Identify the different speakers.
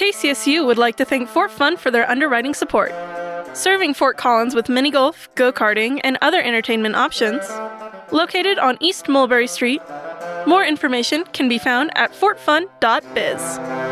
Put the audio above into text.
Speaker 1: FACSU would like to thank Fort Fun for their underwriting support. Serving Fort Collins with mini golf, go-karting, and other entertainment options. Located on East Mulberry Street. More information can be found at fortfun.biz.